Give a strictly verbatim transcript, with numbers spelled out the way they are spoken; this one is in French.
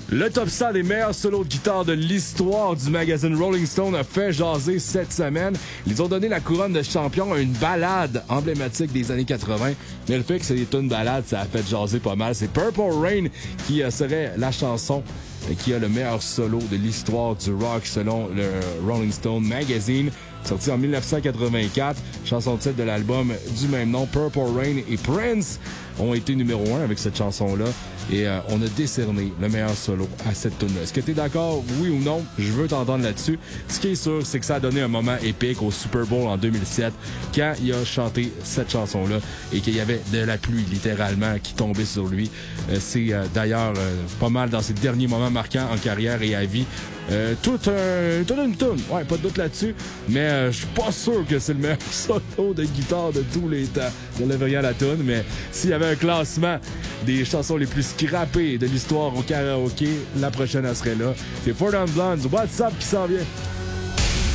Le top cent des meilleurs solos de guitare de l'histoire du magazine Rolling Stone a fait jaser cette semaine. Ils ont donné la couronne de champion à une ballade emblématique des années quatre-vingt. Mais le fait que c'est des tunes ballades, ça a fait jaser pas mal. C'est Purple Rain qui serait la chanson qui a le meilleur solo de l'histoire du rock selon le Rolling Stone Magazine. Sorti en dix-neuf cent quatre-vingt-quatre, chanson titre de l'album du même nom, Purple Rain, et Prince ont été numéro un avec cette chanson-là. Et euh, on a décerné le meilleur solo à cette tune-là. Est-ce que tu es d'accord, oui ou non? Je veux t'entendre là-dessus. Ce qui est sûr, c'est que ça a donné un moment épique au Super Bowl en deux mille sept quand il a chanté cette chanson-là et qu'il y avait de la pluie, littéralement, qui tombait sur lui. Euh, c'est euh, d'ailleurs euh, pas mal dans ses derniers moments marquants en carrière et à vie. Euh, tout un, toute une tune, ouais, pas de doute là-dessus, mais euh, je suis pas sûr que c'est le meilleur solo de guitare de tous les temps. Je ne lève rien à la tune, mais s'il y avait un classement des chansons les plus scrappées de l'histoire au karaoké, la prochaine elle serait là. C'est Four Down Blondes, What's Up qui s'en vient.